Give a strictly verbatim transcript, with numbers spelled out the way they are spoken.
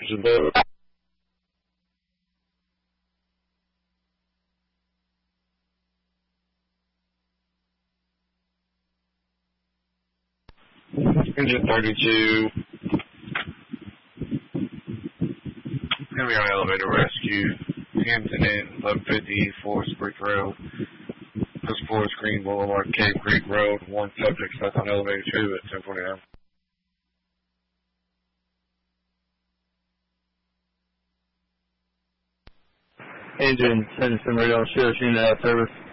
Engine thirty-two. Gonna be on elevator rescue. Hampton Inn, eleven fifty, Forest Creek Road. This Forest Green Boulevard, Cave Creek Road. One subject stuck on elevator two at ten forty-nine. Engine Henderson Radio Sheriff's Unit out of service.